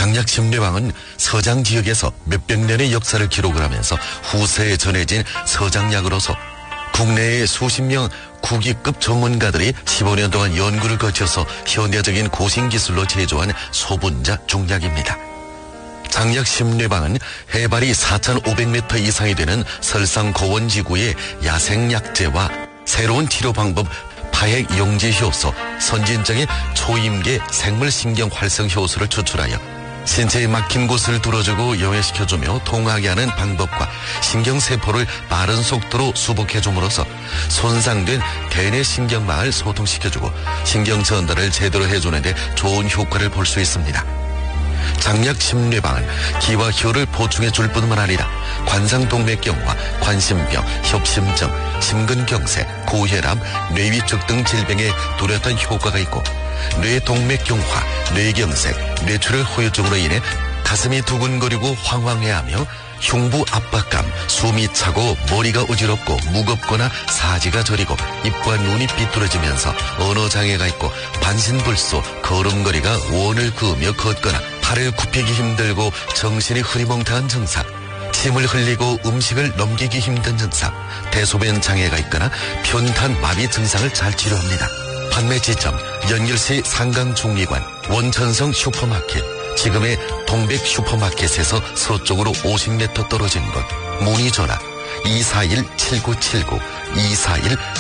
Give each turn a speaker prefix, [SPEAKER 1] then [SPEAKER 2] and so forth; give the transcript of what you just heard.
[SPEAKER 1] 장약심뇌방은 서장 지역에서 몇백 년의 역사를 기록을 하면서 후세에 전해진 서장약으로서 국내의 수십 명 국위급 전문가들이 15년 동안 연구를 거쳐서 현대적인 고신기술로 제조한 소분자 중약입니다. 장약심뇌방은 해발이 4,500m 이상이 되는 설상 고원지구의 야생약재와 새로운 치료 방법 파핵용지 효소, 선진적인 초임계 생물신경 활성 효소를 추출하여 신체에 막힌 곳을 뚫어주고 영해시켜주며 통하게 하는 방법과 신경세포를 빠른 속도로 수복해줌으로써 손상된 대뇌 신경망을 소통시켜주고 신경 전달을 제대로 해주는데 좋은 효과를 볼 수 있습니다. 장약심뇌방은 기와 혀를 보충해 줄 뿐만 아니라 관상동맥경화, 관심병, 협심증, 심근경색, 고혈압, 뇌위축 등 질병에 뚜렷한 효과가 있고 뇌동맥경화, 뇌경색, 뇌출혈 후유증으로 인해 가슴이 두근거리고 황황해하며 흉부 압박감, 숨이 차고 머리가 어지럽고 무겁거나 사지가 저리고 입과 눈이 삐뚤어지면서 언어장애가 있고 반신불수, 걸음걸이가 원을 그으며 걷거나 팔을 굽히기 힘들고 정신이 흐리멍텅한 증상, 침을 흘리고 음식을 넘기기 힘든 증상, 대소변 장애가 있거나 편탄, 마비 증상을 잘 치료합니다. 판매 지점 연결시 상강중리관 원천성 슈퍼마켓, 지금의 동백 슈퍼마켓에서 서쪽으로 50m 떨어진 곳. 문의 전화 241-7979 241